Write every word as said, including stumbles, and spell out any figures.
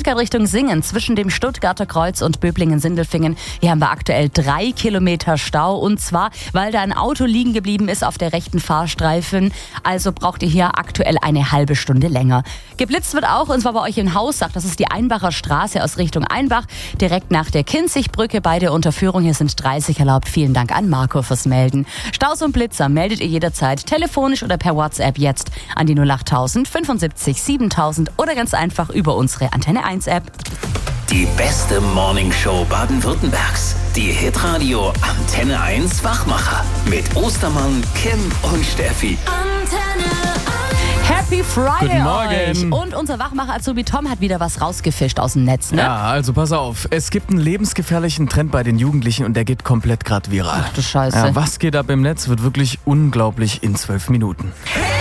Stuttgart Richtung Singen zwischen dem Stuttgarter Kreuz und Böblingen-Sindelfingen. Hier haben wir aktuell drei Kilometer Stau und zwar, weil da ein Auto liegen geblieben ist auf der rechten Fahrstreifen. Also braucht ihr hier aktuell eine halbe Stunde länger. Geblitzt wird auch, und zwar bei euch in Haussach. Das ist die Einbacher Straße aus Richtung Einbach, direkt nach der Kinzigbrücke. Bei der Unterführung hier sind dreißig erlaubt. Vielen Dank an Marco fürs Melden. Staus und Blitzer meldet ihr jederzeit telefonisch oder per WhatsApp jetzt an die null achttausend fünfundsiebzig siebentausend oder ganz einfach über unsere Antenne eins App. Die beste Morningshow Baden-Württembergs. Die Hitradio Antenne eins Wachmacher. Mit Ostermann, Kim und Steffi. Antenne eins. Happy Friday Guten Morgen. euch. Und unser Wachmacher Azubi Tom hat wieder was rausgefischt aus dem Netz, ne? Ja, also pass auf. Es gibt einen lebensgefährlichen Trend bei den Jugendlichen und der geht komplett gerade viral. Ach du Scheiße. Ja, was geht ab im Netz, wird wirklich unglaublich in zwölf Minuten. Hey!